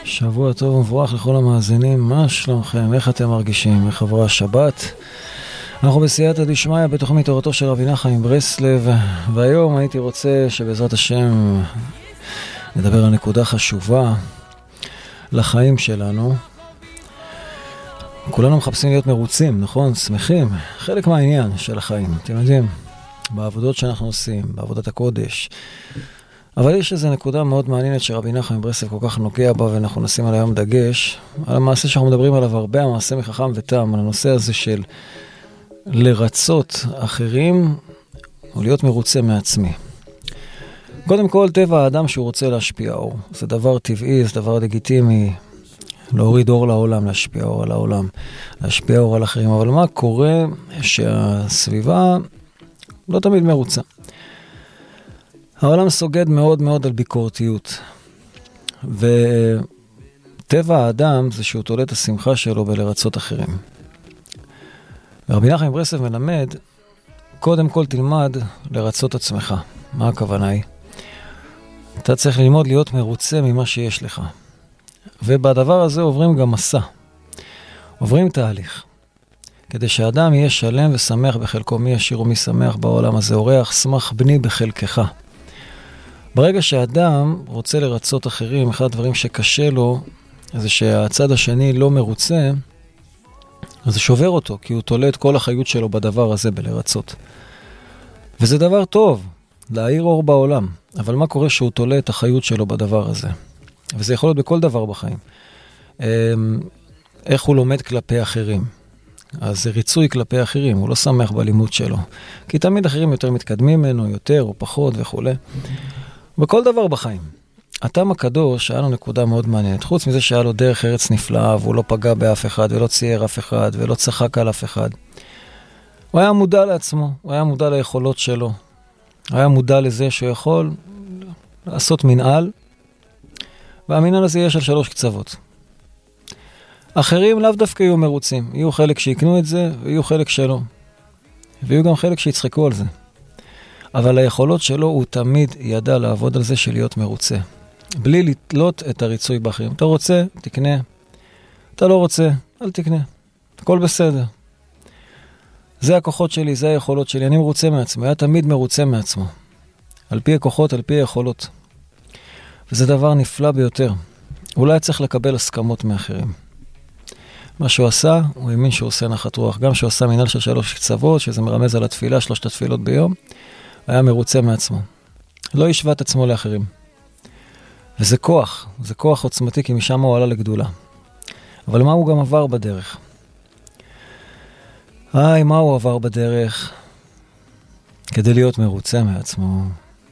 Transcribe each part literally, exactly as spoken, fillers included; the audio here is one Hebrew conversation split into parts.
שבוע טוב ומבורך לכל המאזינים, מה שלומכם? איך אתם מרגישים? איך עברה השבת? אנחנו בסייעתא דשמיא בתוכנית תורתו של רבי נחמן מברסלב, והיום הייתי רוצה שבעזרת השם נדבר על נקודה חשובה לחיים שלנו. כולנו מחפשים להיות מרוצים, נכון? שמחים, חלק מהעניין של החיים, אתם יודעים, בעבודות שאנחנו עושים, בעבודת הקודש. אבל יש איזו נקודה מאוד מעניינת שרבי נחמן מברסלב כל כך נוגע בה, ואנחנו נשים על היום דגש, על המעשה שאנחנו מדברים עליו הרבה, המעשה מחכם ותם, על הנושא הזה של לרצות אחרים, או להיות מרוצה מעצמי. קודם כל, טבע האדם שהוא רוצה להשפיע אור. זה דבר טבעי, זה דבר לגיטימי, להוריד אור לעולם, להשפיע אור על העולם, להשפיע אור על אחרים. אבל מה קורה שהסביבה לא תמיד מרוצה? העולם סוגד מאוד מאוד על ביקורתיות. וטבע האדם זה שהוא תולה את השמחה שלו בלרצות אחרים. ורבי נחמן מברסלב מלמד, קודם כל תלמד לרצות עצמך. מה הכוונה היא? אתה צריך ללמוד להיות מרוצה ממה שיש לך. ובדבר הזה עוברים גם מסע. עוברים תהליך. כדי שהאדם יהיה שלם ושמח בחלקו, מי ישיר ומי שמח בעולם הזה, אורח שמח בני בחלקך. ברגע שאדם רוצה לרצות אחרים, אחד הדברים שקשה לו, זה שהצד השני לא מרוצה, אז זה שובר אותו, כי הוא תולה את כל החיות שלו בדבר הזה בלרצות. וזה דבר טוב, להאיר אור בעולם. אבל מה קורה שהוא תולה את החיות שלו בדבר הזה? וזה יכול להיות בכל דבר בחיים. איך הוא לומד כלפי אחרים? אז זה ריצוי כלפי אחרים, הוא לא שמח בלימוד שלו. כי תמיד אחרים יותר מתקדמים ממנו, יותר או פחות וכו'. בכל דבר בחיים. התם הקדוש היה לו נקודה מאוד מעניינת. חוץ מזה שהיה לו דרך ארץ נפלאה, והוא לא פגע באף אחד, ולא צייר אף אחד, ולא צחק על אף אחד. הוא היה מודע לעצמו, הוא היה מודע ליכולות שלו. הוא היה מודע לזה שהוא יכול לעשות מנהל, והמנהל הזה יש על שלוש קצוות. אחרים לאו דווקא יהיו מרוצים. יהיו חלק שיקנו את זה, ויהיו חלק שלא. ויהיו גם חלק שיצחקו על זה. אבל היכולות שלו הוא תמיד ידע לעבוד על זה של להיות מרוצה. בלי לתלות את הריצוי באחרים. אתה רוצה, תקנה. אתה לא רוצה, אל תקנה. הכל בסדר. זה הכוחות שלי, זה היכולות שלי. אני מרוצה מעצמו. היה תמיד מרוצה מעצמו. על פי הכוחות, על פי היכולות. וזה דבר נפלא ביותר. אולי צריך לקבל הסכמות מאחרים. מה שהוא עשה, הוא האמין שהוא עושה נחת רוח. גם שהוא עשה מנהל של שלוש קצוות, שזה מרמז על התפילה, שלושת התפילות ביום, היה מרוצה מעצמו. לא ישווה את עצמו לאחרים. וזה כוח, זה כוח עוצמתי, כי משם הוא עלה לגדולה. אבל מה הוא גם עבר בדרך? היי, מה הוא עבר בדרך? כדי להיות מרוצה מעצמו.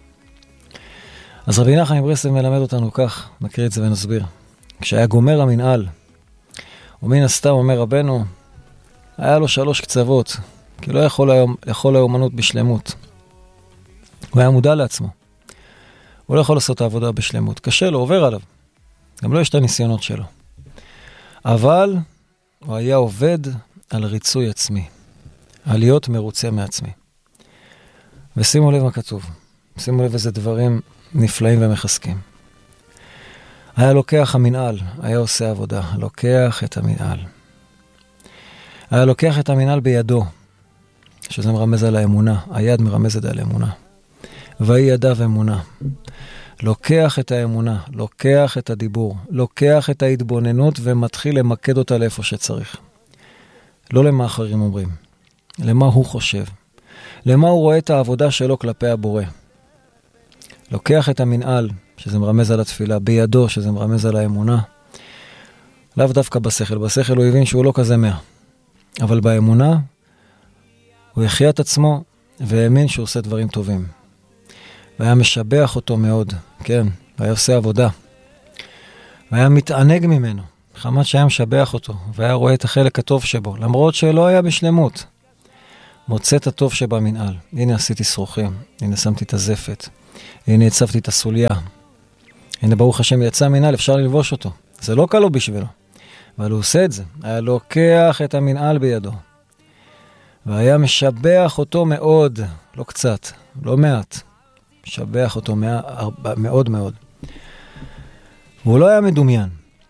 אז רבי נחמן מברסלב מלמד אותנו כך, נקריא את זה ונסביר. כשהיה גומר המנהל, ומן הסתם אומר רבנו, היה לו שלוש קצוות, כי לא יכול היום, יכול האומנות בשלמות. הוא היה מודע לעצמו. הוא לא יכול לעשות את העבודה בשלמות. קשה לו, עובר עליו. גם לא יש את הניסיונות שלו. אבל הוא היה עובד על ריצוי עצמי. על להיות מרוצה מעצמי. ושימו לב מה כתוב. שימו לב איזה דברים נפלאים ומחזקים. היה לוקח המנהל, היה עושה עבודה. לוקח את המנהל. היה לוקח את המנהל בידו. שזה מרמז על האמונה. היד מרמזת על האמונה. והיא ידיו אמונה. לוקח את האמונה, לוקח את הדיבור, לוקח את ההתבוננות ומתחיל למקד אותה לאיפה שצריך. לא למה אחרים אומרים, למה הוא חושב, למה הוא רואה את העבודה שלו כלפי הבורא. לוקח את המנהל, שזה מרמז על התפילה, בידו, שזה מרמז על האמונה. לאו דווקא בשכל, בשכל הוא הבין שהוא לא כזה מאה. אבל באמונה, הוא יחיה את עצמו והאמין שהוא עושה דברים טובים. והיה משבח אותו מאוד, כן, והיה עושה עבודה. והיה מתענג ממנו, חמת שהיה משבח אותו, והיה רואה את החלק הטוב שבו, למרות שלא היה בשלמות. מוצא את הטוב שבמנהל. הנה עשיתי שרוכים, הנה שמתי את הזפת, הנה הצבתי את הסוליה. הנה ברוך השם יצא מנהל, אפשר ללבוש אותו. זה לא קל לו בשבילו, אבל הוא עושה את זה. היה לוקח את המנהל בידו. והיה משבח אותו מאוד, לא קצת, לא מעט. משבח אותו מאוד מאוד. והוא לא היה מדומיין.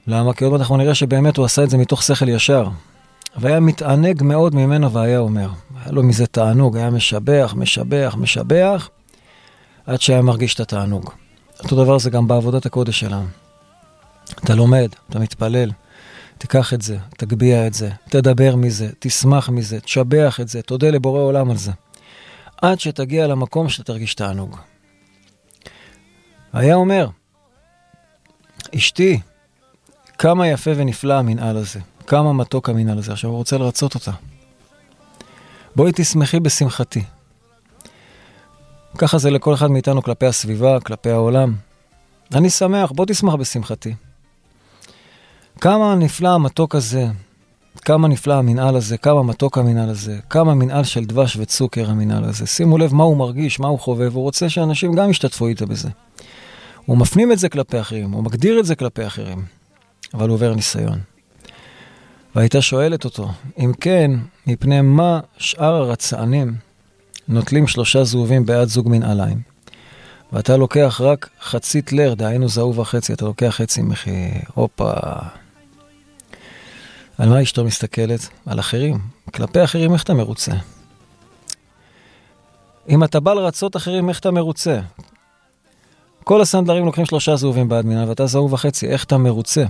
למה? כי עוד מעט אנחנו נראה שבאמת הוא עשה את זה מתוך שכל ישר. והיה מתענג מאוד ממנו והיה אומר. היה לו מזה תענוג, היה משבח, משבח, משבח, עד שהיה מרגיש את התענוג. אותו דבר זה גם בעבודת הקודש שלנו. אתה לומד, אתה מתפלל, תיקח את זה, תגביע את זה, תדבר מזה, תשמח מזה, תשבח את זה, תודה לבורא עולם על זה. עד שתגיע למקום שאתה תרגיש תענוג. היה אומר, אשתי, כמה יפה ונפלא המנהל הזה, כמה מתוק המנהל הזה, עכשיו הוא רוצה לרצות אותה. בואי תשמחי בשמחתי. ככה זה לכל אחד מאיתנו כלפי הסביבה, כלפי העולם. אני שמח, בוא תשמח בשמחתי. כמה נפלא המתוק הזה, כמה נפלא המנהל הזה, כמה מתוק המנהל הזה, כמה מנהל של דבש וצוקר המנהל הזה. שימו לב מה הוא מרגיש, מה הוא חווה, והוא רוצה שאנשים גם ישתתפו איתו בזה. הוא מפנים את זה כלפי אחרים, הוא מגדיר את זה כלפי אחרים, אבל הוא עובר ניסיון. והייתה שואלת אותו, אם כן, מפני מה שאר הרצענים נוטלים שלושה זהובים בעד זוג מנעליים, ואתה לוקח רק חצי טלר, דהיינו זהוב וחצי, אתה לוקח חצי מחיר, הופה. על מה אשתו מסתכלת? על אחרים. כלפי אחרים, איך אתה מרוצה? אם אתה בא לרצות אחרים, איך אתה מרוצה? כל הסנדלרים לוקחים שלושה זהובים בעד מנעל, ואתה זהוב וחצי, איך אתה מרוצה?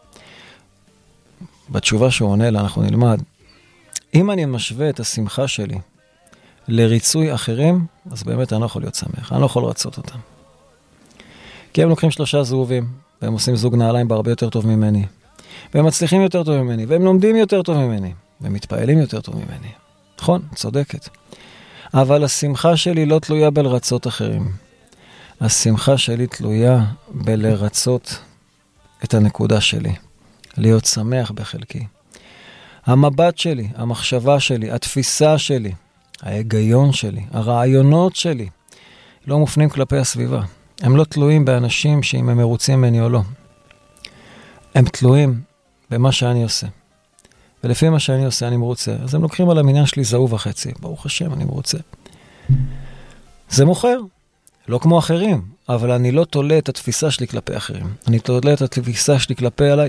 בתשובה שהוא עונה לה, אנחנו נלמד. אם אני משווה את השמחה שלי לריצוי אחרים, אז באמת אני לא יכול להיות שמח, אני לא יכול לרצות אותם. כי הם לוקחים שלושה זהובים, והם עושים זוג נעליים בהרבה יותר טוב ממני, והם מצליחים יותר טוב ממני, והם לומדים יותר טוב ממני, והם מתפעלים יותר טוב ממני. נכון, צודקת. אבל השמחה שלי לא תלויה בלרצות אחרים. השמחה שלי תלויה בלרצות את הנקודה שלי. להיות שמח בחלקי. המבט שלי, המחשבה שלי, התפיסה שלי, ההיגיון שלי, הרעיונות שלי, לא מופנים כלפי הסביבה. הם לא תלויים באנשים שאם הם מרוצים ממני או לא. הם תלויים במה שאני עושה. ולפי מה שאני עושה אני מרוצה. אז הם לוקחים על המניין שלי זהוב וחצי. ברוך השם, אני מרוצה. זה מוכר. לא כמו אחרים, אבל אני לא תולה את התפיסה שלי כלפי אחרים. אני תולה את התפיסה שלי כלפי עליי.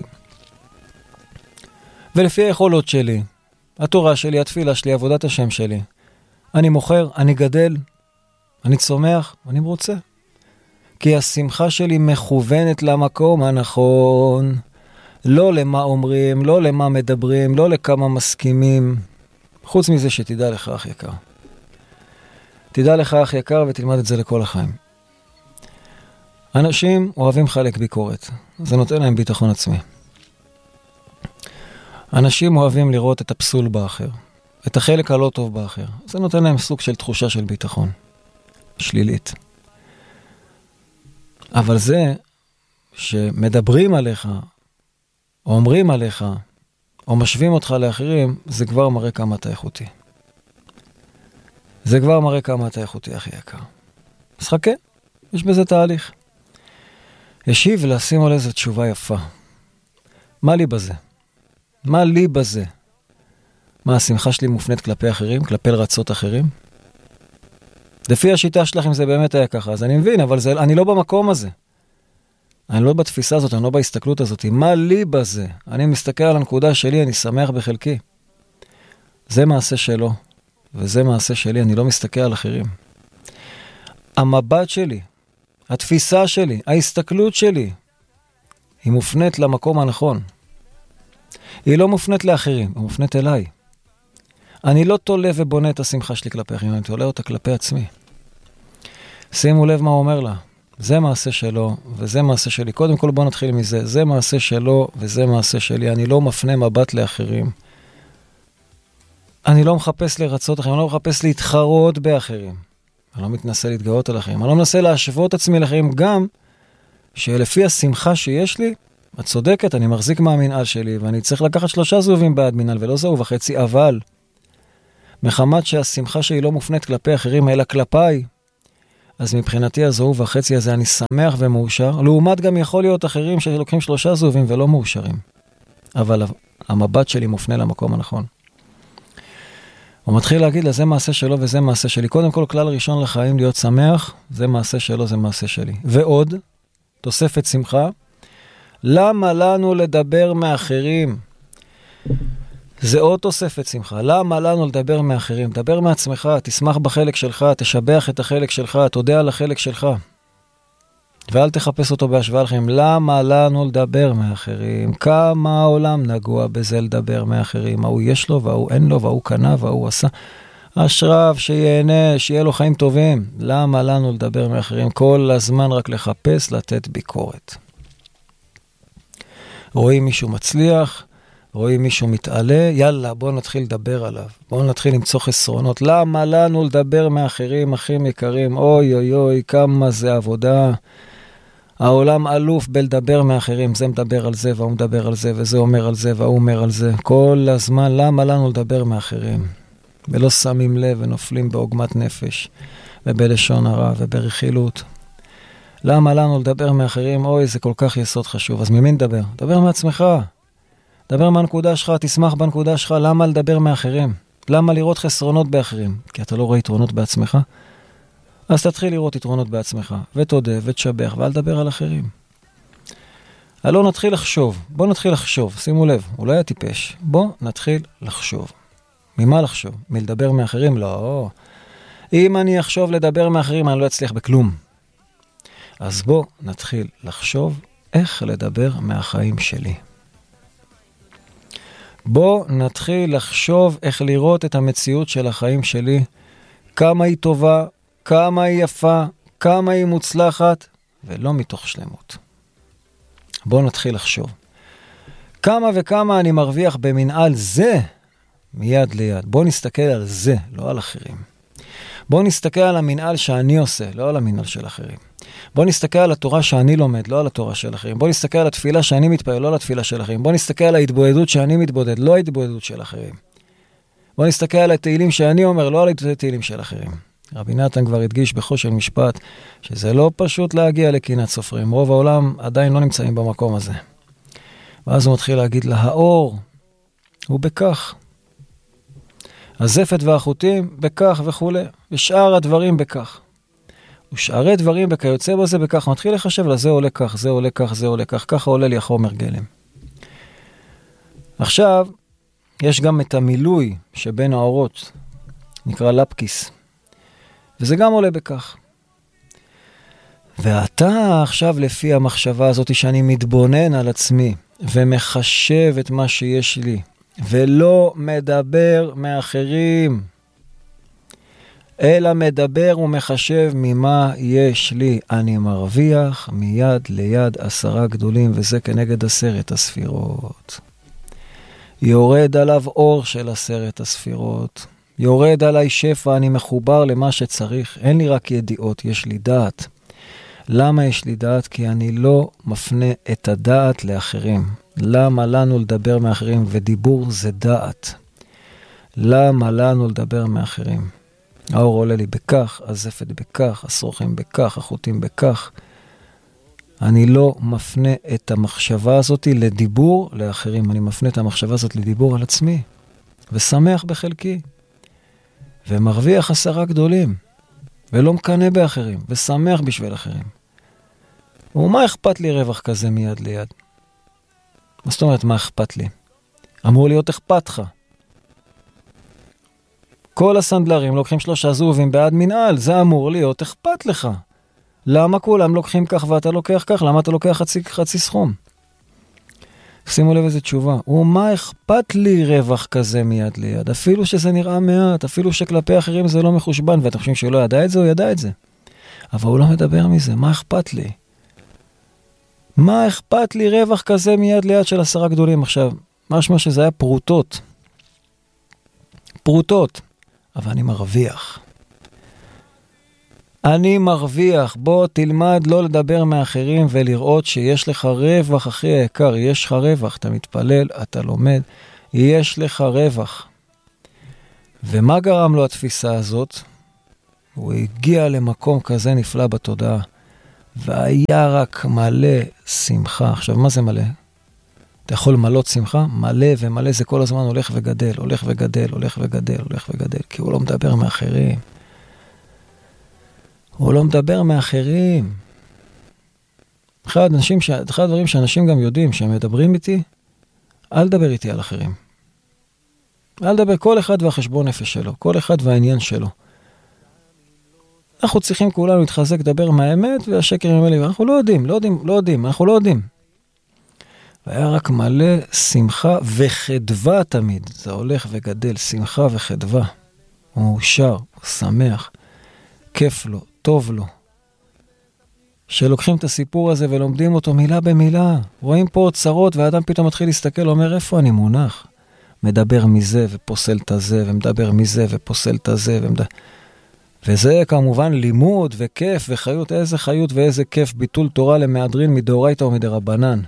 ולפי היכולות שלי, התורה שלי, התפילה שלי, עבודת השם שלי, אני מוכר, אני גדל, אני צומח, אני מרוצה. כי השמחה שלי מכוונת למקום הנכון, לא למה אומרים, לא למה מדברים, לא לכמה מסכימים. חוץ מזה שתדע לך אח יקר. תדע לך אח יקר ותלמד את זה לכל החיים. אנשים אוהבים חלק ביקורת. זה נותן להם ביטחון עצמי. אנשים אוהבים לראות את הפסול באחר. את החלק הלא טוב באחר. זה נותן להם סוג של תחושה של ביטחון. שלילית. אבל זה שמדברים עליך, או אומרים עליך, או משווים אותך לאחרים, זה כבר מראה כמה אתה איכותי. זה כבר מראה כמה אתה איכותי, אחי יקר. אז חכה, יש בזה תהליך. ישיב לשים על איזה תשובה יפה. מה לי בזה? מה לי בזה? מה, השמחה שלי מופנית כלפי אחרים? כלפי לרצות אחרים? לפי השיטה שלכם זה באמת היה ככה, אז אני מבין, אבל זה, אני לא במקום הזה. אני לא בתפיסה הזאת, אני לא בהסתכלות הזאת. מה לי בזה? אני מסתכל על הנקודה שלי, אני שמח בחלקי. זה מעשה שלו, וזה מעשה שלי, אני לא מסתכל על אחרים. המבט שלי, התפיסה שלי, ההסתכלות שלי, היא מופנית למקום הנכון. היא לא מופנית לאחרים, היא מופנית אליי. אני לא תולה ובונה את השמחה שלי כלפי אחרים, אני תולה אותה כלפי עצמי. שימו לב מה הוא אומר לה. זה מעשה שלו, וזה מעשה שלי. קודם כל בוא נתחיל מזה. זה מעשה שלו, וזה מעשה שלי. אני לא מפנה מבט לאחרים. אני לא מחפש לרצות אחרים, אני לא מחפש להתחרות באחרים. אני לא מתנסה להתגאות על אחרים. אני לא מנסה להשוות עצמי לאחרים, גם שלפי השמחה שיש לי, את צודקת, אני מחזיק מהמנהל שלי, ואני צריך לקחת שלושה זהובים בעד מנהל, ולא זהוב וחצי, אבל מחמת שהשמחה שלי לא מופנית כלפי אחרים, אלא כלפיי, אז מבחינתי הזהוב וחצי הזה אני שמח ומאושר. לעומת גם יכול להיות אחרים שלוקחים שלושה זהובים ולא מאושרים. אבל המבט שלי מופנה למקום הנכון. הוא מתחיל להגיד לה, זה מעשה שלו וזה מעשה שלי. קודם כל, כלל ראשון לחיים להיות שמח, זה מעשה שלו, זה מעשה שלי. ועוד, תוספת שמחה, למה לנו לדבר מאחרים? זה עוד תוספת שמחה. למה לנו לדבר מאחרים? דבר מעצמך, תשמח בחלק שלך, תשבח את החלק שלך, תודה על החלק שלך. ואל תחפש אותו בהשוואה לכם. למה לנו לדבר מאחרים? כמה העולם נגוע בזה לדבר מאחרים? ההוא יש לו, והוא אין לו, והוא קנה, והוא עשה. אשריו, שיהנה, שיהיה לו חיים טובים. למה לנו לדבר מאחרים? כל הזמן רק לחפש, לתת ביקורת. רואים מישהו מצליח, רואים מישהו מתעלה, יאללה, בואו נתחיל לדבר עליו. בואו נתחיל למצוא חסרונות. למה לנו לדבר מאחרים, אחים יקרים? אוי אוי אוי, כמה זה עבודה. העולם אלוף בלדבר מאחרים. זה מדבר על זה, והוא מדבר על זה, וזה אומר על זה, והוא אומר על זה. כל הזמן, למה לנו לדבר מאחרים? ולא שמים לב ונופלים בעוגמת נפש, ובלשון הרע, וברכילות. למה לנו לדבר מאחרים? אוי, זה כל כך יסוד חשוב. אז ממי נדבר? דבר מעצמך. דבר מהנקודה שלך, תשמח בנקודה שלך. למה לדבר מאחרים? למה לראות חסרונות באחרים? כי אתה לא רואה יתרונות בעצמך? אז תתחיל לראות יתרונות בעצמך, ותודה ותשבח, ואל לדבר על אחרים. לא נתחיל לחשוב. בוא נתחיל לחשוב. שימו לב, אולי הטיפש. בוא נתחיל לחשוב. ממה לחשוב? מלדבר מאחרים? לא. אם אני אחשוב לדבר מאחרים, אני לא אצליח בכלום. אז בוא נתחיל לחשוב איך לדבר מהחיים שלי. בוא נתחיל לחשוב איך לראות את המציאות של החיים שלי, כמה היא טובה, כמה היא יפה, כמה היא מוצלחת, ולא מתוך שלמות. בוא נתחיל לחשוב. כמה וכמה אני מרוויח במנהל זה, מיד ליד. בוא נסתכל על זה, לא על אחרים. בוא נסתכל על המנהל שאני עושה, לא על המנהל של אחרים. בוא נסתכל על התורה שאני לומד, לא על התורה של אחרים. בוא נסתכל על התפילה שאני מתפלל, לא על התפילה של אחרים. בוא נסתכל על ההתבודדות שאני מתבודד, לא ההתבודדות של אחרים. בוא נסתכל על התהילים שאני אומר, לא על התהילים של אחרים. רבי נתן כבר הדגיש בחושן משפט, שזה לא פשוט להגיע לקנאת סופרים. רוב העולם עדיין לא נמצאים במקום הזה. ואז הוא מתחיל להגיד לה, האור הוא בכך. הזפת והחוטים בכך וכו'. ושאר הדברים בכך. ושארי דברים בכיוצא בזה בכך. מתחיל לחשב לה, זה עולה כך, זה עולה כך, זה עולה כך. ככה עולה לי החומר גלם. עכשיו, יש גם את המילוי שבין האורות. נקרא לפקיס. וזה גם עולה בכך. ואתה עכשיו לפי המחשבה הזאת שאני מתבונן על עצמי ומחשב את מה שיש לי ולא מדבר מאחרים אלא מדבר ומחשב ממה יש לי. אני מרוויח מיד ליד עשרה גדולים וזה כנגד עשרת הספירות. יורד עליו אור של עשרת הספירות. יורד עליי שפע, אני מחובר למה שצריך. אין לי רק ידיעות, יש לי דעת. למה יש לי דעת? כי אני לא מפנה את הדעת לאחרים. למה לנו לדבר מאחרים? ודיבור זה דעת. למה לנו לדבר מאחרים? האור עולה לי בכך, הזפת בכך, השרוכים בכך, החוטים בכך. אני לא מפנה את המחשבה הזאת לדיבור לאחרים. אני מפנה את המחשבה הזאת לדיבור על עצמי. ושמח בחלקי. ומרוויח עשרה גדולים, ולא מקנה באחרים, ושמח בשביל אחרים. ומה אכפת לי רווח כזה מיד ליד? מה זאת אומרת, מה אכפת לי? אמור להיות אכפת לך. כל הסנדלרים לוקחים שלושה זהובים בעד מנהל, זה אמור להיות אכפת לך. למה כולם לוקחים כך ואתה לוקח כך? למה אתה לוקח חצי, חצי סכום? שימו לב איזה תשובה. ומה אכפת לי רווח כזה מיד ליד? אפילו שזה נראה מעט, אפילו שכלפי אחרים זה לא מחושבן, ואתם חושבים שהוא לא ידע את זה, הוא ידע את זה. אבל הוא לא מדבר מזה. מה אכפת לי? מה אכפת לי רווח כזה מיד ליד של עשרה גדולים? עכשיו, משמע שזה היה פרוטות. פרוטות. אבל אני מרוויח. אני מרוויח. בוא תלמד לא לדבר מאחרים ולראות שיש לך רווח הכי יקר. יש לך רווח. אתה מתפלל, אתה לומד. יש לך רווח. ומה גרם לו התפיסה הזאת? הוא הגיע למקום כזה נפלא בתודעה. והיה רק מלא שמחה. עכשיו, מה זה מלא? אתה יכול מלות שמחה? מלא ומלא זה כל הזמן הולך וגדל, הולך וגדל, הולך וגדל, הולך וגדל. כי הוא לא מדבר מאחרים. הוא לא מדבר מאחרים. אחד, אנשים ש... אחד הדברים שאנשים גם יודעים, שהם מדברים איתי, אל לדבר איתי על אחרים. אל לדבר כל אחד והחשבון נפש שלו, כל אחד והעניין שלו. אנחנו צריכים כולנו להתחזק, לדבר מהאמת, והשקר יאמר לי, אנחנו לא יודעים, לא יודעים, לא יודעים, אנחנו לא יודעים. והיה רק מלא שמחה וחדווה תמיד. זה הולך וגדל, שמחה וחדווה. הוא מאושר, הוא שמח, כיף לו, טוב לו. שלוקחים את הסיפור הזה ולומדים אותו מילה במילה. רואים פה צרות, והאדם פתאום מתחיל להסתכל, אומר, איפה אני מונח? מדבר מזה ופוסל את הזה, ומדבר מזה ופוסל את הזה, ומד... וזה כמובן לימוד וכיף וחיות, איזה חיות ואיזה כיף, ביטול תורה למהדרין מדאורייתא ומדרבנן.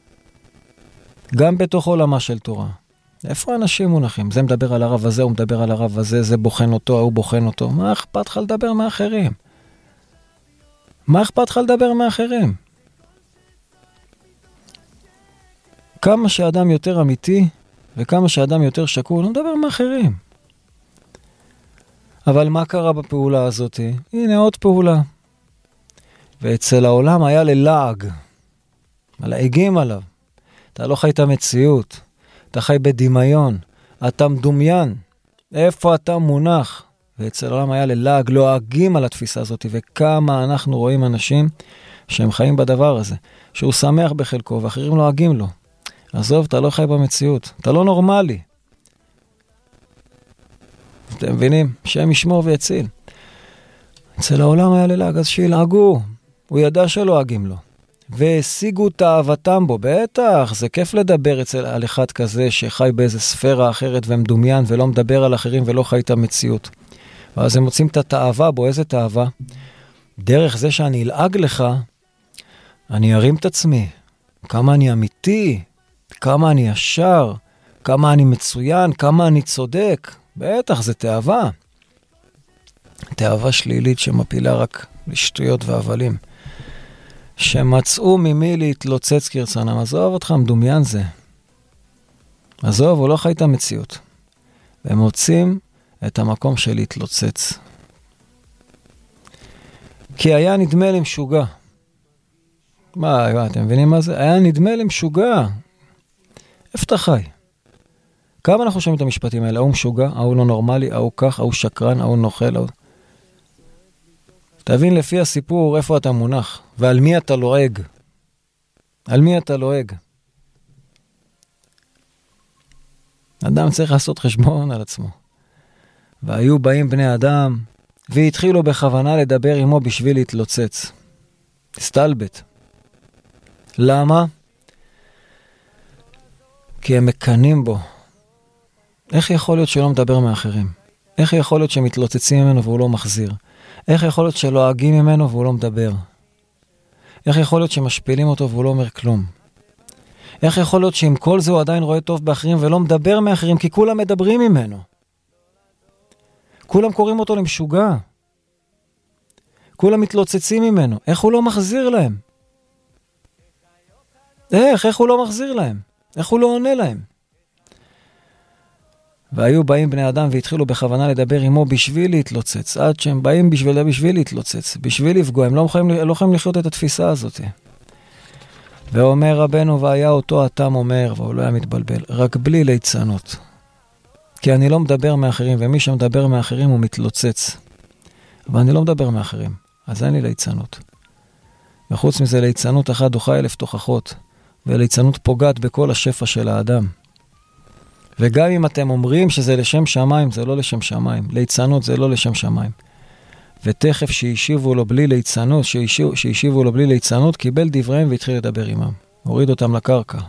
גם בתוך עולמה של תורה. איפה אנשים מונחים? זה מדבר על הרב הזה, הוא מדבר על הרב הזה, זה בוחן אותו, הוא בוחן אותו. מה אכפת לך לדבר מאחרים? מה אכפת לך לדבר מאחרים? כמה שאדם יותר אמיתי, וכמה שאדם יותר שקול, הוא מדבר מאחרים. אבל מה קרה בפעולה הזאת? הנה עוד פעולה. ואצל העולם היה ללעג. מלעגים עליו. אתה לא חי את המציאות. אתה חי בדמיון. אתה מדומיין. איפה אתה מונח? ואצל העולם היה ללעג, לועגים על התפיסה הזאת. וכמה אנחנו רואים אנשים שהם חיים בדבר הזה. שהוא שמח בחלקו ואחרים לועגים לו. עזוב, אתה לא חי במציאות. אתה לא נורמלי. אתם מבינים? שהם ישמור ויציל. אצל העולם היה ללעג, אז שילעגו. הוא ידע שלועגים לו. והשיגו תאוותם בו. בטח, זה כיף לדבר אצל על אחד כזה שחי באיזה ספירה אחרת ומדומיין ולא מדבר על אחרים ולא חי את המציאות. ואז הם מוצאים את התאווה בו. איזה תאווה? דרך זה שאני אלעג לך, אני ארים את עצמי. כמה אני אמיתי, כמה אני ישר, כמה אני מצוין, כמה אני צודק. בטח, זה תאווה. תאווה שלילית שמפילה רק לשטויות והבלים. שמצאו ממי להתלוצץ כרצונם. עזוב אותך, מדומיין זה. עזוב, הוא לא חי את המציאות. והם מוצאים את המקום של להתלוצץ. כי היה נדמה לי משוגע. מה, אתם מבינים מה זה? היה נדמה לי משוגע. איפה אתה חי? כמה אנחנו שומעים את המשפטים האלה? ההוא משוגע, ההוא לא נורמלי, ההוא כך, ההוא שקרן, ההוא נוכל. ההוא... תבין לפי הסיפור איפה אתה מונח, ועל מי אתה לועג. על מי אתה לועג. אדם צריך לעשות חשבון על עצמו. והיו באים בני אדם, והתחילו בכוונה לדבר עמו בשביל להתלוצץ. הסתלבט. למה? כי הם מקנים בו. איך יכול להיות שלא מדבר מאחרים? איך יכול להיות שמתלוצצים ממנו והוא לא מחזיר? איך יכול להיות שלועגים ממנו והוא לא מדבר? איך יכול להיות שמשפילים אותו והוא לא אומר כלום? איך יכול להיות שעם כל זה הוא עדיין רואה טוב באחרים ולא מדבר מאחרים כי כולם מדברים ממנו? כולם קוראים אותו למשוגע. כולם מתלוצצים ממנו. איך הוא לא מחזיר להם? איך? איך הוא לא מחזיר להם? איך הוא לא עונה להם? והיו באים בני אדם והתחילו בכוונה לדבר עמו בשביל להתלוצץ. עד שהם באים בשביל, בשביל להתלוצץ, בשביל לפגוע. הם לא יכולים, לא יכולים לחיות את התפיסה הזאת. ואומר רבנו, והיה אותו אתם אומר, והוא לא היה מתבלבל, רק בלי ליצנות. כי אני לא מדבר מאחרים, ומי שמדבר מאחרים הוא מתלוצץ. אבל אני לא מדבר מאחרים, אז אין לי ליצנות. וחוץ מזה, ליצנות אחת דוחה אלף תוכחות, וליצנות פוגעת בכל השפע של האדם. וגם אם אתם אומרים שזה לשם שמיים, זה לא לשם שמיים. ליצנות זה לא לשם שמיים. ותכף שישיבו לו בלי ליצנות, שישיבו, שישיבו לו בלי ליצנות, קיבל דבריהם והתחיל לדבר עמם. הוריד אותם לקרקע.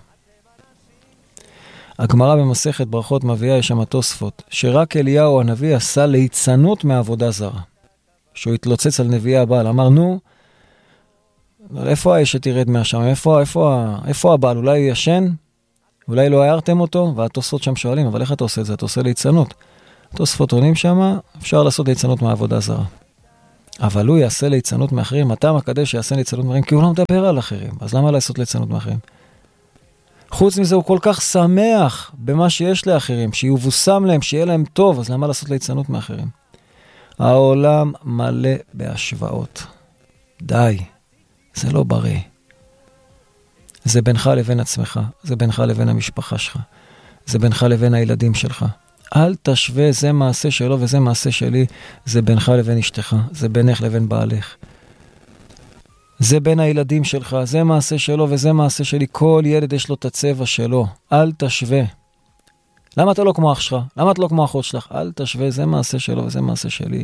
הגמרא במסכת ברכות מביאה, יש שם תוספות, שרק אליהו הנביא עשה ליצנות מעבודה זרה. שהוא התלוצץ על נביאי הבעל. אמר, נו, איפה האש שתרד מהשם? איפה, איפה, איפה הבעל? אולי הוא ישן? אולי לא הערתם אותו? והתוספות שם שואלים, אבל איך אתה עושה את זה? אתה עושה ליצנות. תוספות עונים שם, אפשר לעשות ליצנות מעבודה זרה. אבל הוא יעשה ליצנות מאחרים, הטעם הקדש שיעשה ליצנות מאחרים, כי הוא לא מדבר על אחרים. אז למה לעשות ליצנות מאחרים? חוץ מזה הוא כל כך שמח במה שיש לאחרים, שיובוסם להם, שיהיה להם טוב, אז למה לעשות ליצנות מאחרים? העולם מלא בהשוואות. די, זה לא בריא. זה בינך לבין עצמך, זה בינך לבין המשפחה שלך, זה בינך לבין הילדים שלך. אל תשווה, זה מעשה שלו וזה מעשה שלי, זה בינך לבין אשתך, זה בינך לבין בעלך. זה בין הילדים שלך, זה מעשה שלו וזה מעשה שלי, כל ילד יש לו את הצבע שלו, אל תשווה. למה אתה לא כמו אח שלך? למה אתה לא כמו אחות שלך? אל תשווה, זה מעשה שלו וזה מעשה שלי.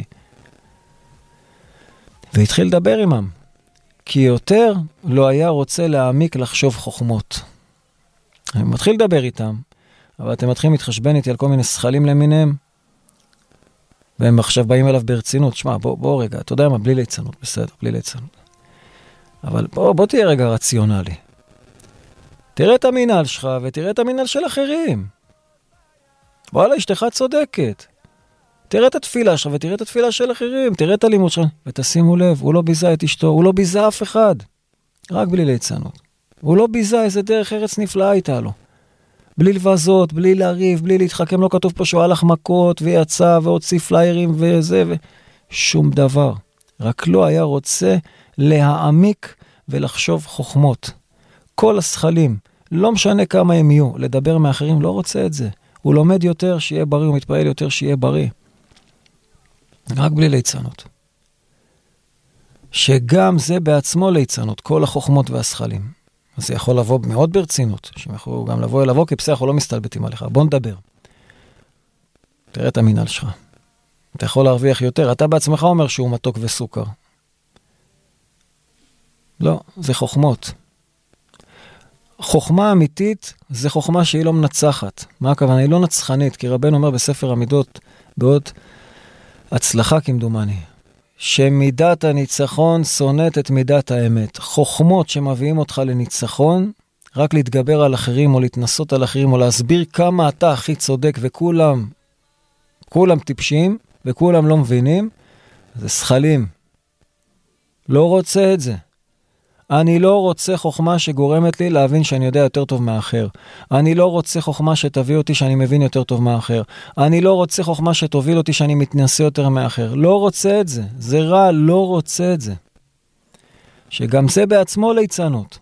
והתחיל לדבר עמם, כי יותר לא היה רוצה להעמיק לחשוב חוכמות. אני מתחיל לדבר איתם, אבל אתם מתחילים להתחשבן איתי על כל מיני שכלים למיניהם, והם עכשיו באים אליו ברצינות. שמע, בוא, בוא רגע, אתה יודע מה, בלי ליצנות, בסדר, בלי ליצנות. אבל בוא, בוא תהיה רגע רציונלי. תראה את המינהל שלך ותראה את המינהל של אחרים. וואלה, אשתך צודקת. תראה את התפילה שלך ותראה את התפילה של אחרים, תראה את הלימוד שלך, ותשימו לב, הוא לא ביזה את אשתו, הוא לא ביזה אף אחד. רק בלי ליצנות. הוא לא ביזה, איזה דרך ארץ נפלאה הייתה לו. בלי לבזות, בלי להריב, בלי להתחכם, לא כתוב פה שהוא הלך מכות ויצא והוציא פליירים וזה, ו... שום דבר. רק לא היה רוצה להעמיק ולחשוב חוכמות. כל השכלים, לא משנה כמה הם יהיו, לדבר מאחרים, לא רוצה את זה. הוא לומד יותר שיהיה בריא, הוא מתפעל יותר שיהיה בריא. רק בלי ליצנות. שגם זה בעצמו ליצנות, כל החוכמות והשכלים. אז זה יכול לבוא מאוד ברצינות, שהם יכולו גם לבוא אל לבוא, כי בסדר, אנחנו לא מסתלבטים עליך. בוא נדבר. תראה את המינהל שלך. אתה יכול להרוויח יותר. אתה בעצמך אומר שהוא מתוק וסוכר. לא, זה חוכמות. חוכמה אמיתית זה חוכמה שהיא לא מנצחת. מה הכוונה? היא לא נצחנית, כי רבנו אומר בספר המידות, בעוד הצלחה כמדומני, שמידת הניצחון שונאת את מידת האמת. חוכמות שמביאים אותך לניצחון, רק להתגבר על אחרים או להתנסות על אחרים או להסביר כמה אתה הכי צודק וכולם, כולם טיפשים וכולם לא מבינים, זה שכלים. לא רוצה את זה. אני לא רוצה חוכמה שגורמת לי להבין שאני יודע יותר טוב מהאחר. אני לא רוצה חוכמה שתביא אותי שאני מבין יותר טוב מהאחר. אני לא רוצה חוכמה שתוביל אותי שאני מתנסה יותר מהאחר. לא רוצה את זה. זה רע, לא רוצה את זה. שגם זה בעצמו ליצנות.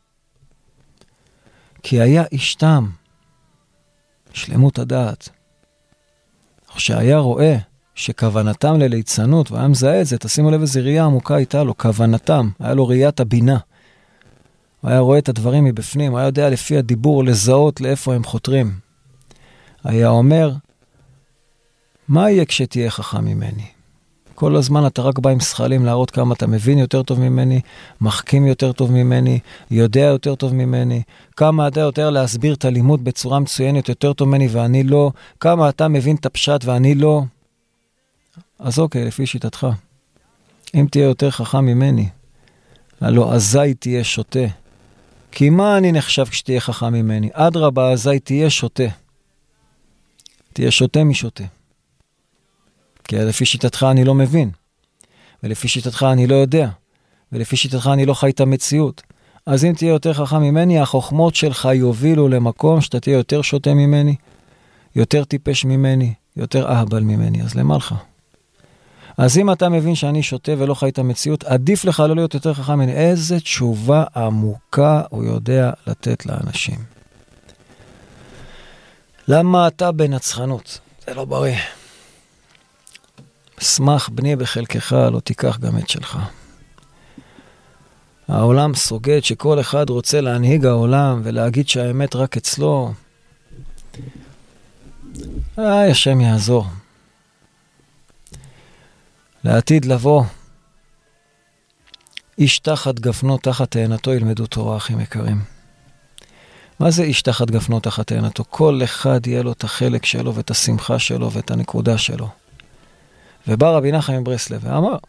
כי היה אשתם, שלמות הדעת. כשהיה רואה שכוונתם לליצנות, והיה מזהה את זה, תשימו לב איזה ראייה עמוקה הייתה לו, כוונתם, היה לו ראיית הבינה. הוא היה רואה את הדברים מבפנים, הוא היה יודע לפי הדיבור לזהות לאיפה הם חותרים. היה אומר, מה יהיה כשתהיה חכם ממני? כל הזמן אתה רק בא עם שכלים להראות כמה אתה מבין יותר טוב ממני, מחכים יותר טוב ממני, יודע יותר טוב ממני, כמה אתה יותר להסביר את הלימוד בצורה מצוינת יותר טוב ממני ואני לא, כמה אתה מבין את הפשט ואני לא. אז אוקיי, לפי שיטתך. אם תהיה יותר חכם ממני, הלא אזי תהיה שוטה. כי מה אני נחשב כשתהיה חכם ממני? אדרבה, אזי תהיה שוטה. תהיה שוטה משוטה. כי לפי שיטתך אני לא מבין. ולפי שיטתך אני לא יודע. ולפי שיטתך אני לא חי את המציאות. אז אם תהיה יותר חכם ממני, החוכמות שלך יובילו למקום שאתה תהיה יותר שוטה ממני, יותר טיפש ממני, יותר אהבל ממני. אז למה לך? אז אם אתה מבין שאני שוטה ולא חי את המציאות, עדיף לך לא להיות יותר חכם ממני. איזה תשובה עמוקה הוא יודע לתת לאנשים. למה אתה בנצחנות? זה לא בריא. שמח בני בחלקך, לא תיקח גם את שלך. העולם סוגד שכל אחד רוצה להנהיג העולם ולהגיד שהאמת רק אצלו. איי, השם יעזור. לעתיד לבוא, איש תחת גפנו תחת תאנתו ילמדו תורה, אחים יקרים. מה זה איש תחת גפנו תחת תאנתו? כל אחד יהיה לו את החלק שלו ואת השמחה שלו ואת הנקודה שלו. ובא רבי נחמן מברסלב ואמר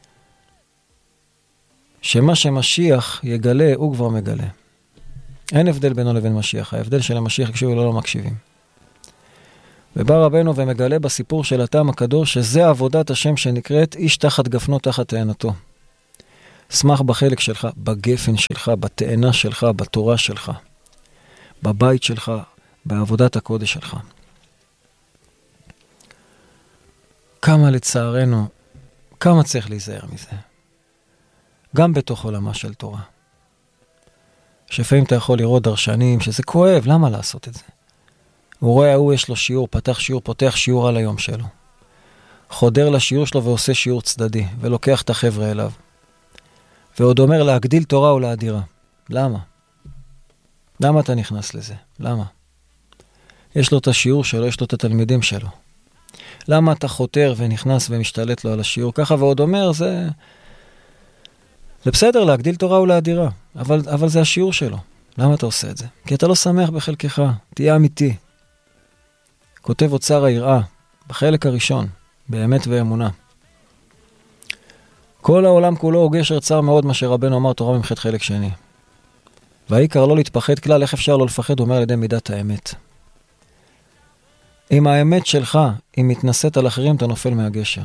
שמה שמשיח יגלה הוא כבר מגלה. אין הבדל בינו לבין משיח. ההבדל של המשיח כשהוא לא, לא מקשיבים. ובא רבנו ומגלה בסיפור של הטעם הקדוש שזה עבודת השם שנקראת איש תחת גפנו תחת תאנתו. שמח בחלק שלך, בגפן שלך, בתאנה שלך, בתורה שלך, בבית שלך, בעבודת הקודש שלך. כמה לצערנו, כמה צריך להיזהר מזה. גם בתוך עולמה של תורה. שפעמים אתה יכול לראות דרשנים, שזה כואב, למה לעשות את זה? הוא רואה, הוא יש לו שיעור, פתח שיעור, פותח שיעור על היום שלו. חודר לשיעור שלו ועושה שיעור צדדי, ולוקח את החבר'ה אליו. ועוד אומר להגדיל תורה או להדירה. למה? למה אתה נכנס לזה? למה? יש לו את השיעור שלו, יש לו את התלמידים שלו. למה אתה חותר ונכנס ומשתלט לו על השיעור? ככה ועוד אומר, זה... זה בסדר להגדיל תורה או להדירה, אבל, אבל זה השיעור שלו. למה אתה עושה את זה? כי אתה לא שמח בחלקך, תהיה אמיתי. כותב אוצר היראה, בחלק הראשון, באמת ואמונה. כל העולם כולו הוא גשר צר מאוד, מה שרבנו אמר תורה ממחת חלק שני. והעיקר לא להתפחד כלל, איך אפשר לא לפחד, הוא אומר על ידי מידת האמת. אם האמת שלך, אם מתנשאת על אחרים, אתה נופל מהגשר.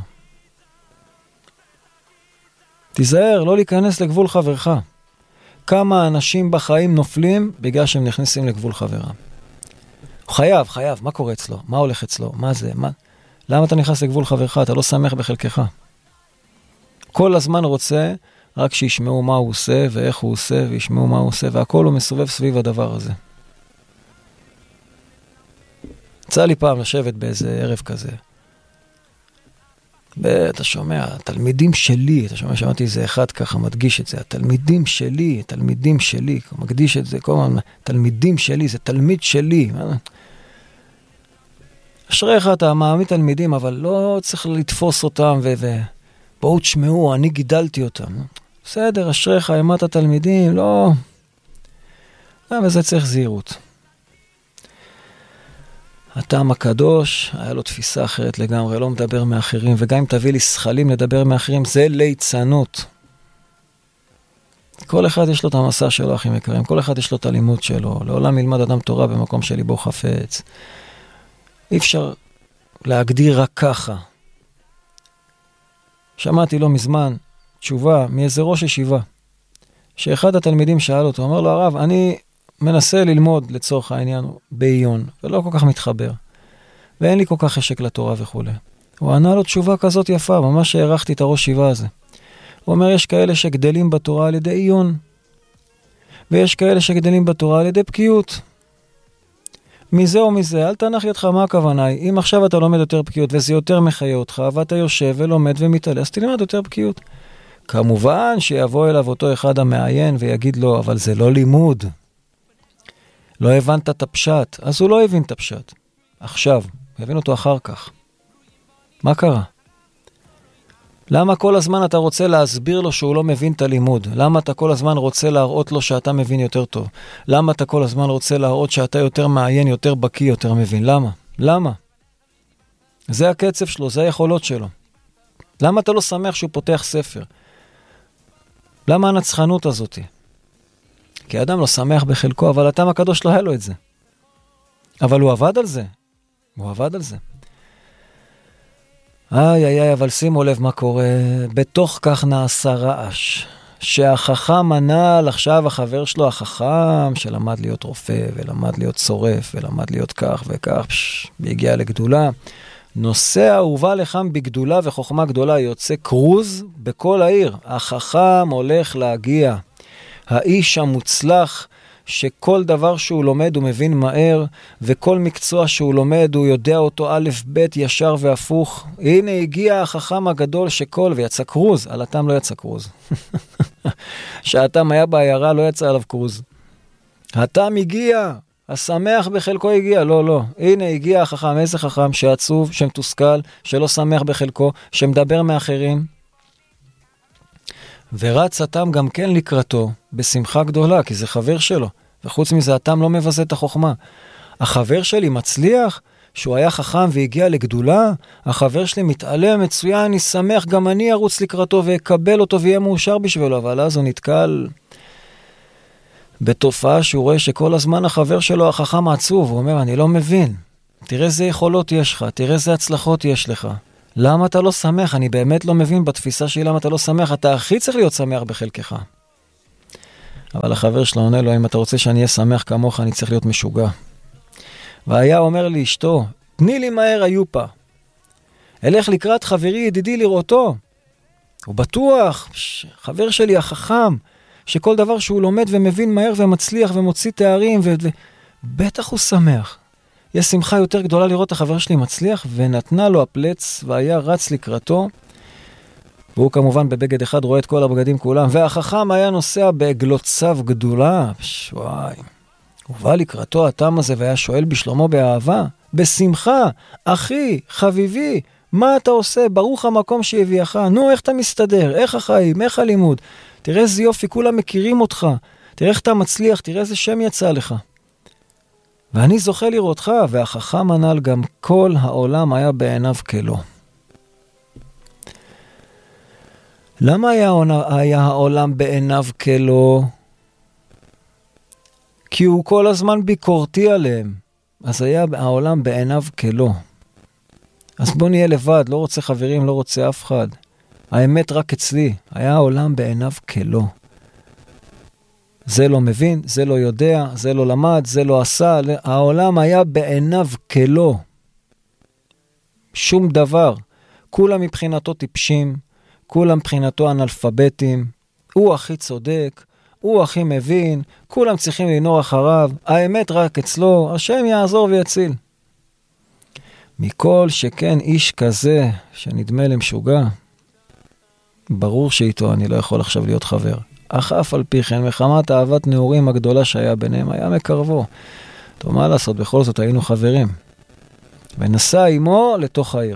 תיזהר, לא להיכנס לגבול חברך. כמה אנשים בחיים נופלים בגלל שהם נכנסים לגבול חברם. הוא חייב, חייב, מה קורה אצלו? מה הולך אצלו? מה זה? מה? למה אתה נכנס לגבול חברך? אתה לא שמח בחלקך. כל הזמן רוצה רק שישמעו מה הוא עושה ואיך הוא עושה, וישמעו מה הוא עושה, והכל הוא מסובב סביב הדבר הזה. יצא לי פעם לשבת באיזה ערב כזה. אתה שומע, התלמידים שלי, אתה שומע, שמעתי איזה אחד ככה מדגיש את זה, התלמידים שלי, התלמידים שלי, מקדיש את זה, כל הזמן, תלמידים שלי, זה תלמיד שלי. אשריך, אתה מעמיד תלמידים, אבל לא צריך לתפוס אותם, ובואו תשמעו, אני גידלתי אותם. בסדר, אשריך, העמת התלמידים, לא... וזה צריך זהירות. הטעם הקדוש, היה לו תפיסה אחרת לגמרי, לא מדבר מאחרים, וגם אם תביא לי שכלים לדבר מאחרים, זה ליצנות. כל אחד יש לו את המסע שלו, אחים יקרים, כל אחד יש לו את הלימוד שלו, לעולם ילמד אדם תורה במקום שליבו חפץ. אי אפשר להגדיר רק ככה. שמעתי לא מזמן תשובה מאיזה ראש ישיבה, שאחד התלמידים שאל אותו, אמר לו, הרב, אני... מנסה ללמוד לצורך העניין בעיון, ולא כל כך מתחבר. ואין לי כל כך חשק לתורה וכו'. הוא ענה לו תשובה כזאת יפה, ממש הערכתי את הראש ישיבה הזה. הוא אומר, יש כאלה שגדלים בתורה על ידי עיון, ויש כאלה שגדלים בתורה על ידי בקיאות. מזה או מזה, אל תנח ידך, מה הכוונה היא? אם עכשיו אתה לומד יותר בקיאות, וזה יותר מחיה אותך, ואתה יושב ולומד ומתעלה, אז תלמד יותר בקיאות. כמובן שיבוא אליו אותו אחד המעיין ויגיד לו, אבל זה לא לימוד. לא הבנת את הפשט, אז הוא לא הבין את הפשט. עכשיו, הבין אותו אחר כך. מה קרה? למה כל הזמן אתה רוצה להסביר לו שהוא לא מבין את הלימוד? למה אתה כל הזמן רוצה להראות לו שאתה מבין יותר טוב? למה אתה כל הזמן רוצה להראות שאתה יותר מעיין, יותר בקיא, יותר מבין? למה? למה? זה הקצב שלו, זה היכולות שלו. למה אתה לא שמח שהוא פותח ספר? למה הנצחנות הזאת? כי האדם לא שמח בחלקו, אבל הטעם הקדוש לא היה לו את זה. אבל הוא עבד על זה. הוא עבד על זה. איי, איי, איי, אבל שימו לב מה קורה. בתוך כך נעשה רעש. שהחכם הנעל, עכשיו החבר שלו, החכם, שלמד להיות רופא, ולמד להיות שורף, ולמד להיות כך וכך, פש, והגיע לגדולה. נוסע ובא לכם בגדולה וחוכמה גדולה, יוצא קרוז בכל העיר. החכם הולך להגיע. האיש המוצלח, שכל דבר שהוא לומד הוא מבין מהר, וכל מקצוע שהוא לומד הוא יודע אותו א' ב' ישר והפוך. הנה הגיע החכם הגדול שכל, ויצא קרוז, על התם לא יצא קרוז. שהתם היה בעיירה, לא יצא עליו קרוז. התם הגיע, השמח בחלקו הגיע, לא, לא. הנה הגיע החכם, איזה חכם, שעצוב, שמתוסכל, שלא שמח בחלקו, שמדבר מאחרים. ורץ התם גם כן לקראתו, בשמחה גדולה, כי זה חבר שלו. וחוץ מזה, התם לא מבזה את החוכמה. החבר שלי מצליח, שהוא היה חכם והגיע לגדולה, החבר שלי מתעלה מצוין, אני שמח, גם אני ארוץ לקראתו ואקבל אותו ויהיה מאושר בשבילו, אבל אז הוא נתקל בתופעה שהוא רואה שכל הזמן החבר שלו החכם עצוב, הוא אומר, אני לא מבין, תראה איזה יכולות יש לך, תראה איזה הצלחות יש לך. למה אתה לא שמח? אני באמת לא מבין בתפיסה שלי למה אתה לא שמח. אתה הכי צריך להיות שמח בחלקך. אבל החבר שלו עונה לו, אם אתה רוצה שאני אהיה שמח כמוך, אני צריך להיות משוגע. והיה אומר לי אשתו, תני לי מהר היופה. אלך לקראת חברי ידידי לראותו. הוא בטוח, חבר שלי החכם, שכל דבר שהוא לומד ומבין מהר ומצליח ומוציא תארים, ובטח הוא שמח. יש שמחה יותר גדולה לראות את החבר שלי מצליח, ונתנה לו הפלץ, והיה רץ לקראתו, והוא כמובן בבגד אחד רואה את כל הבגדים כולם, והחכם היה נוסע בעגלותיו גדולה, שוואי. הוא בא לקראתו התם הזה, והיה שואל בשלומו באהבה, בשמחה, אחי, חביבי, מה אתה עושה? ברוך המקום שהביאך. נו, איך אתה מסתדר? איך החיים? איך הלימוד? תראה איזה יופי, כולם מכירים אותך. תראה איך אתה מצליח, תראה איזה שם יצא לך. ואני זוכה לראותך, והחכם הנ"ל גם כל העולם היה בעיניו כלו. למה היה, היה העולם בעיניו כלו? כי הוא כל הזמן ביקורתי עליהם. אז היה העולם בעיניו כלו. אז בוא נהיה לבד, לא רוצה חברים, לא רוצה אף אחד. האמת רק אצלי, היה העולם בעיניו כלו. זה לא מבין, זה לא יודע, זה לא למד, זה לא עשה, העולם היה בעיניו כלו. שום דבר. כולם מבחינתו טיפשים, כולם מבחינתו אנלפביתים, הוא הכי צודק, הוא הכי מבין, כולם צריכים לנור אחריו, האמת רק אצלו, השם יעזור ויציל. מכל שכן איש כזה שנדמה למשוגע, ברור שאיתו אני לא יכול עכשיו להיות חבר. אך אף על פי כן, מחמת אהבת נעורים הגדולה שהיה ביניהם, היה מקרבו. טוב, מה לעשות? בכל זאת היינו חברים. ונסע עמו לתוך העיר.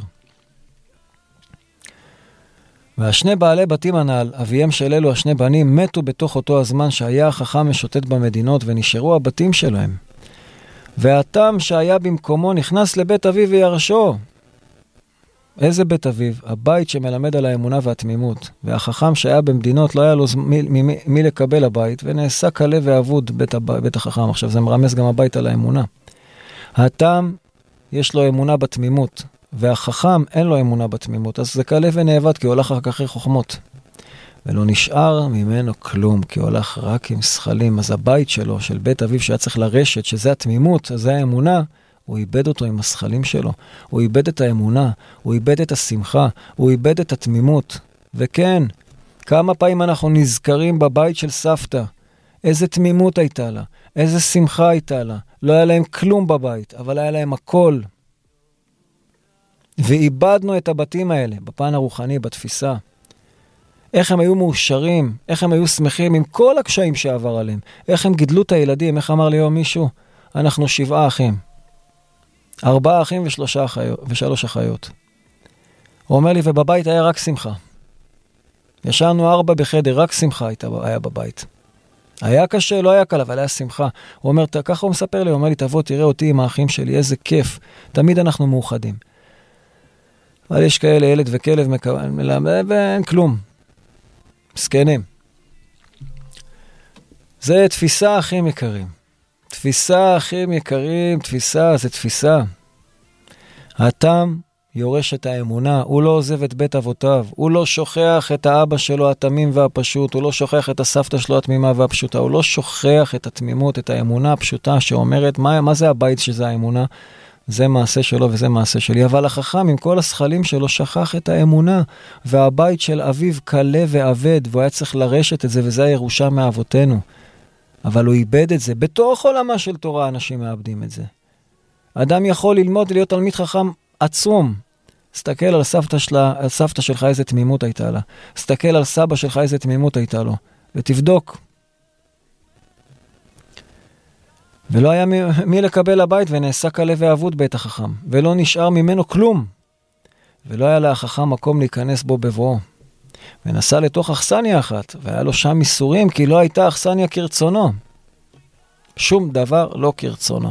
והשני בעלי בתים הנ"ל, אביהם של אלו השני בנים, מתו בתוך אותו הזמן שהיה החכם משוטט במדינות, ונשארו הבתים שלהם. והתם שהיה במקומו נכנס לבית אביו וירשו. איזה בית אביו? הבית שמלמד על האמונה והתמימות. והחכם שהיה במדינות לא היה לו מי, מי, מי לקבל הבית, ונעשה קלה ואבוד בית, בית החכם. עכשיו זה מרמז גם הבית על האמונה. התם יש לו אמונה בתמימות, והחכם אין לו אמונה בתמימות, אז זה קלה ונאבד כי הולך רק אחרי חוכמות. ולא נשאר ממנו כלום, כי הולך רק עם שכלים. אז הבית שלו, של בית אביו שהיה צריך לרשת, שזה התמימות, זה האמונה, הוא איבד אותו עם השכלים שלו. הוא איבד את האמונה, הוא איבד את השמחה, הוא איבד את התמימות. וכן, כמה פעמים אנחנו נזכרים בבית של סבתא, איזה תמימות הייתה לה, איזה שמחה הייתה לה. לא היה להם כלום בבית, אבל היה להם הכל. ואיבדנו את הבתים האלה, בפן הרוחני, בתפיסה. איך הם היו מאושרים, איך הם היו שמחים עם כל הקשיים שעבר עליהם. איך הם גידלו את הילדים, איך אמר לי יום מישהו? אנחנו שבעה אחים. ארבעה אחים ושלושה אחיות, ושלוש אחיות. הוא אומר לי, ובבית היה רק שמחה. ישנו ארבע בחדר, רק שמחה הייתה, היה בבית. היה קשה, לא היה קל, אבל היה שמחה. הוא אומר, ככה הוא מספר לי, הוא אומר לי, תבוא, תראה אותי עם האחים שלי, איזה כיף. תמיד אנחנו מאוחדים. אבל יש כאלה, ילד וכלב, ואין כלום. מסכנים. זה תפיסה אחים יקרים. תפיסה אחים יקרים, תפיסה, זה תפיסה. התם יורש את האמונה, הוא לא עוזב את בית אבותיו, הוא לא שוכח את האבא שלו התמים והפשוט, הוא לא שוכח את הסבתא שלו התמימה והפשוטה, הוא לא שוכח את התמימות, את האמונה הפשוטה שאומרת, מה, מה זה הבית שזה האמונה? זה מעשה שלו וזה מעשה שלי. אבל החכם עם כל השכלים שלו שכח את האמונה, והבית של אביו קלה ועבד, והוא היה צריך לרשת את זה, וזה הירושה מאבותינו. אבל הוא איבד את זה. בתוך עולמה של תורה אנשים מאבדים את זה. אדם יכול ללמוד להיות תלמיד חכם עצום. סתכל על סבתא, שלה, על סבתא שלך איזה תמימות הייתה לה. סתכל על סבא שלך איזה תמימות הייתה לו. ותבדוק. ולא היה מי, מי לקבל הבית, ונעשה קלה ואבוד בית החכם. ולא נשאר ממנו כלום. ולא היה להחכם מקום להיכנס בו בבואו. ונסע לתוך אכסניה אחת, והיה לו שם איסורים, כי לא הייתה אכסניה כרצונו. שום דבר לא כרצונו.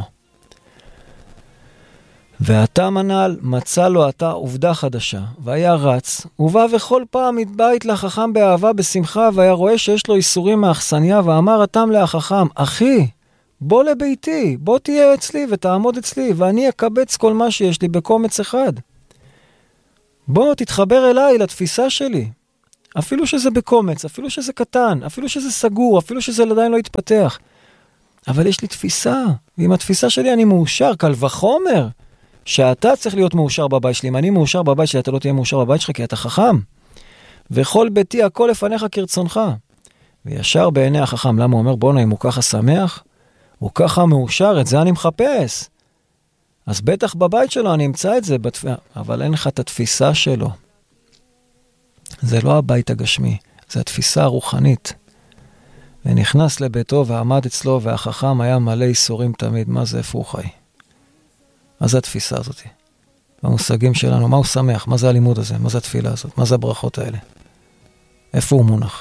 והתם הנ"ל מצא לו עתה עובדה חדשה, והיה רץ, ובא וכל פעם מתבית לחכם באהבה בשמחה, והיה רואה שיש לו איסורים מהאכסניה, ואמר התם להחכם, אחי, בוא לביתי, בוא תהיה אצלי ותעמוד אצלי, ואני אקבץ כל מה שיש לי בקומץ אחד. בוא תתחבר אליי, לתפיסה שלי. אפילו שזה בקומץ, אפילו שזה קטן, אפילו שזה סגור, אפילו שזה עדיין לא יתפתח. אבל יש לי תפיסה, ועם התפיסה שלי אני מאושר, קל וחומר, שאתה צריך להיות מאושר בבית שלי. אם אני מאושר בבית שלי, אתה לא תהיה מאושר בבית שלך, כי אתה חכם. וכל ביתי הכל לפניך כרצונך. וישר בעיני החכם. למה הוא אומר, בונה, אם הוא ככה שמח, הוא ככה מאושר, את זה אני מחפש. אז בטח בבית שלו אני אמצא את זה, בתפ... אבל אין לך את התפיסה שלו. זה לא הבית הגשמי, זה התפיסה הרוחנית. ונכנס לביתו ועמד אצלו, והחכם היה מלא איסורים תמיד. מה זה, איפה הוא חי? מה זה התפיסה הזאת? במושגים שלנו, מה הוא שמח? מה זה הלימוד הזה? מה זה התפילה הזאת? מה זה הברכות האלה? איפה הוא מונח?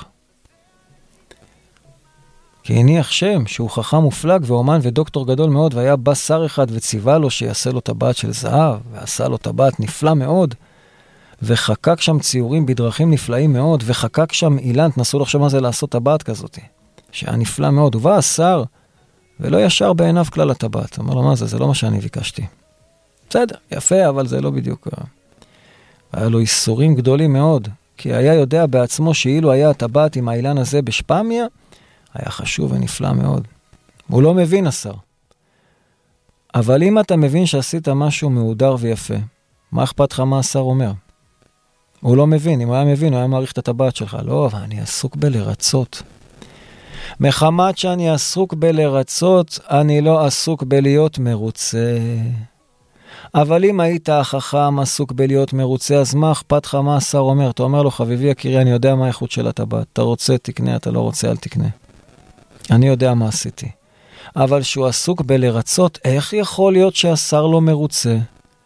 כי הניח שם שהוא חכם מופלג ואומן ודוקטור גדול מאוד, והיה בא שר אחד וציווה לו שיעשה לו טבעת של זהב, ועשה לו טבעת נפלא מאוד, וחקק שם ציורים בדרכים נפלאים מאוד, וחקק שם אילן, תנסו לחשוב מה זה לעשות טבעת כזאת, שהיה נפלא מאוד. ובא השר, ולא ישר בעיניו כלל הטבעת. אמר לו, מה זה? זה לא מה שאני ביקשתי. בסדר, יפה, אבל זה לא בדיוק. היה לו איסורים גדולים מאוד, כי היה יודע בעצמו שאילו היה הטבעת עם האילן הזה בשפמיה, היה חשוב ונפלא מאוד. הוא לא מבין, השר. אבל אם אתה מבין שעשית משהו מהודר ויפה, מה אכפת לך מה השר אומר? הוא לא מבין. אם הוא היה מבין, הוא היה מעריך את הטבעת שלך. לא, אבל אני עסוק בלרצות. מחמת שאני עסוק בלרצות, אני לא עסוק בלהיות מרוצה. אבל אם היית החכם עסוק בלהיות מרוצה, אז מה אכפת לך מה השר אומר? אתה אומר לו, חביבי יקירי, אני יודע מה האיכות של הטבעת. אתה רוצה, תקנה, אתה לא רוצה, אל תקנה. אני יודע מה עשיתי. אבל שהוא עסוק בלרצות, איך יכול להיות שהשר לא מרוצה?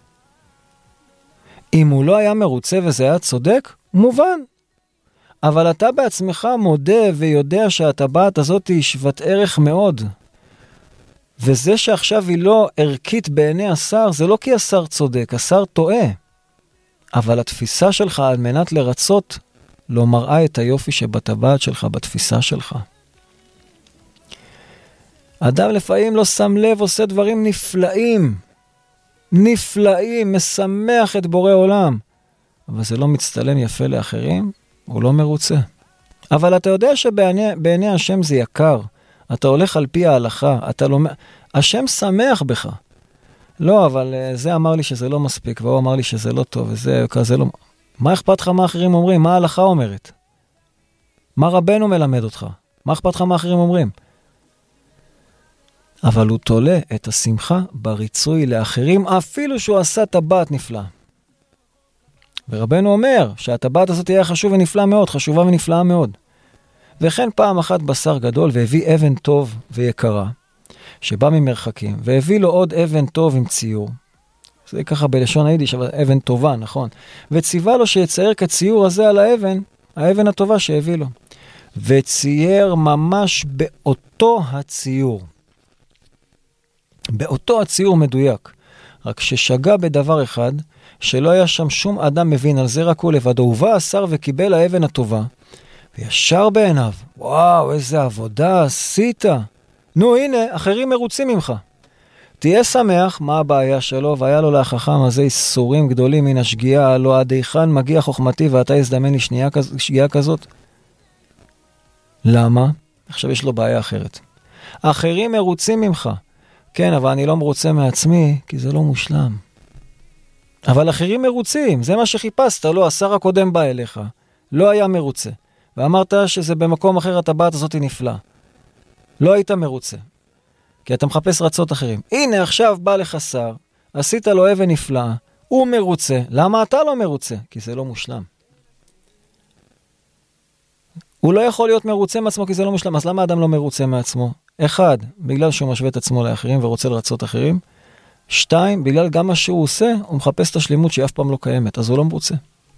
אם הוא לא היה מרוצה וזה היה צודק, מובן. אבל אתה בעצמך מודה ויודע שהטבעת הזאת היא שוות ערך מאוד. וזה שעכשיו היא לא ערכית בעיני השר, זה לא כי השר צודק, השר טועה. אבל התפיסה שלך על מנת לרצות לא מראה את היופי שבטבעת שלך, בתפיסה שלך. אדם לפעמים לא שם לב, עושה דברים נפלאים, נפלאים, משמח את בורא עולם. אבל זה לא מצטלם יפה לאחרים, הוא לא מרוצה. אבל אתה יודע שבעיני השם זה יקר. אתה הולך על פי ההלכה, אתה לא... השם שמח בך. לא, אבל זה אמר לי שזה לא מספיק, והוא אמר לי שזה לא טוב, וזה כזה לא... מה אכפת לך מה אחרים אומרים? מה ההלכה אומרת? מה רבנו מלמד אותך? מה אכפת לך מה אחרים אומרים? אבל הוא תולה את השמחה בריצוי לאחרים, אפילו שהוא עשה טבעת נפלא. ורבנו אומר שהטבעת הזאת תהיה חשוב ונפלא מאוד, חשובה ונפלאה מאוד. וכן פעם אחת בשר גדול והביא אבן טוב ויקרה, שבא ממרחקים, והביא לו עוד אבן טוב עם ציור. זה ככה בלשון היידיש, אבל אבן טובה, נכון. וציווה לו שיצייר כציור הזה על האבן, האבן הטובה שהביא לו. וצייר ממש באותו הציור. באותו הציור מדויק. רק ששגע בדבר אחד, שלא היה שם שום אדם מבין על זה, רק הוא לבדו. ובא השר וקיבל האבן הטובה, וישר בעיניו, וואו, איזה עבודה עשית. נו, הנה, אחרים מרוצים ממך. תהיה שמח, מה הבעיה שלו? והיה לו להחכם הזה איסורים גדולים מן השגיאה, לא עד היכן מגיע חוכמתי ואתה יזדמן לי שנייה, שגיאה כזאת? למה? עכשיו יש לו בעיה אחרת. אחרים מרוצים ממך. כן, אבל אני לא מרוצה מעצמי, כי זה לא מושלם. אבל אחרים מרוצים, זה מה שחיפשת, לא, השר הקודם בא אליך, לא היה מרוצה. ואמרת שזה במקום אחר הטבעת הזאת היא נפלא. לא היית מרוצה. כי אתה מחפש רצות אחרים. הנה עכשיו בא לך שר, עשית לו אבן נפלאה, הוא מרוצה. למה אתה לא מרוצה? כי זה לא מושלם. הוא לא יכול להיות מרוצה מעצמו כי זה לא מושלם. אז למה האדם לא מרוצה מעצמו? אחד, בגלל שהוא משווה את עצמו לאחרים ורוצה לרצות אחרים. שתיים, בגלל גם מה שהוא עושה, הוא מחפש את השלימות שהיא אף פעם לא קיימת. אז הוא לא מרוצה.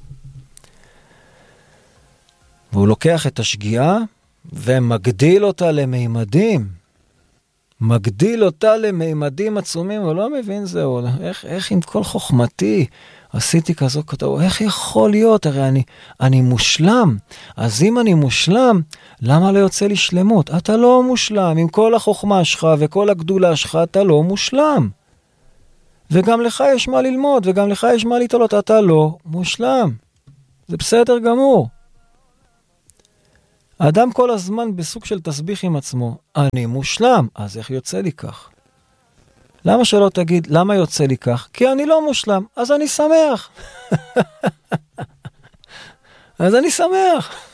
והוא לוקח את השגיאה ומגדיל אותה למימדים. מגדיל אותה למימדים עצומים, הוא לא מבין זהו. איך, איך עם כל חוכמתי עשיתי כזו כתוב, איך יכול להיות? הרי אני, אני מושלם. אז אם אני מושלם, למה לא יוצא לי שלמות? אתה לא מושלם. עם כל החוכמה שלך וכל הגדולה שלך, אתה לא מושלם. וגם לך יש מה ללמוד, וגם לך יש מה להתעלות. אתה לא מושלם. זה בסדר גמור. האדם כל הזמן בסוג של תסביך עם עצמו. אני מושלם. אז איך יוצא לי כך? למה שלא תגיד, למה יוצא לי כך? כי אני לא מושלם. אז אני שמח. אז אני שמח.